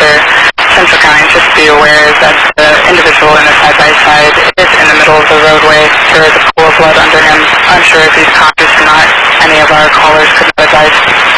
for Central County just be aware is that the individual in the side-by-side is in the middle of the roadway. There is a pool of blood under him. Unsure if he's conscious or not. Any of our callers could advise.